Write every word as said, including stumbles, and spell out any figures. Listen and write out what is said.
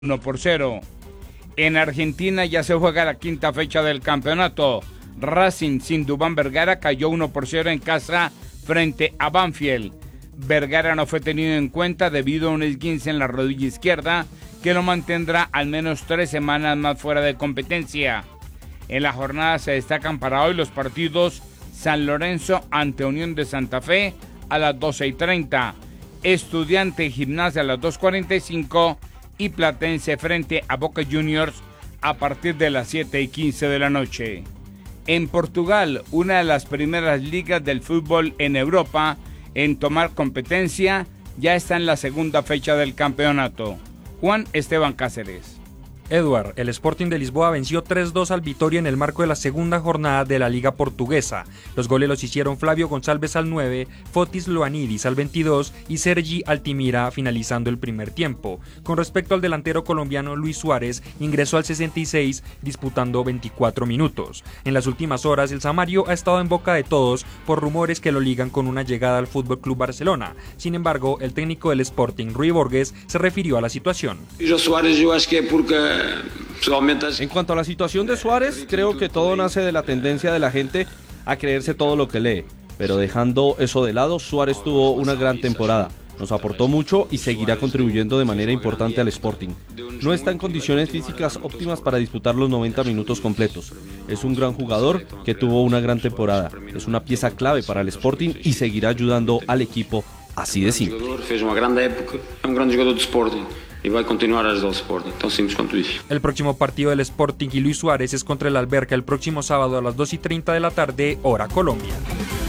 uno por cero. En Argentina ya se juega la quinta fecha del campeonato. Racing sin Duván Vergara cayó uno por cero en casa frente a Banfield. Vergara no fue tenido en cuenta debido a un esguince en la rodilla izquierda que lo mantendrá al menos tres semanas más fuera de competencia. En la jornada se destacan para hoy los partidos San Lorenzo ante Unión de Santa Fe a las doce y treinta, Estudiante y Gimnasia a las dos cuarenta y cinco y Platense frente a Boca Juniors a partir de las siete y quince de la noche. En Portugal, una de las primeras ligas del fútbol en Europa en tomar competencia, ya está en la segunda fecha del campeonato. Juan Esteban Cáceres. Edward, el Sporting de Lisboa venció tres dos al Vitória en el marco de la segunda jornada de la Liga Portuguesa. Los goles los hicieron Flavio Gonçalves al nueve, Fotis Ioannidis al veintidós y Sergi Altimira finalizando el primer tiempo. Con respecto al delantero colombiano Luis Suárez, ingresó al sesenta y seis disputando veinticuatro minutos. En las últimas horas el Samario ha estado en boca de todos por rumores que lo ligan con una llegada al F C Barcelona. Sin embargo, el técnico del Sporting, Rui Borges, se refirió a la situación. Yo Suárez, yo acho que es porque... En cuanto a la situación de Suárez, creo que todo nace de la tendencia de la gente a creerse todo lo que lee, pero dejando eso de lado, Suárez tuvo una gran temporada, nos aportó mucho y seguirá contribuyendo de manera importante al Sporting. No está en condiciones físicas óptimas para disputar los noventa minutos completos. Es un gran jugador que tuvo una gran temporada, es una pieza clave para el Sporting y seguirá ayudando al equipo, así de simple. Fez una gran época, es un gran jugador de Sporting. Y va a continuar a ajudar al Sporting, tan simples quanto isso. El próximo partido del Sporting y Luis Suárez es contra el Alberca el próximo sábado a las dos y treinta de la tarde, hora Colombia.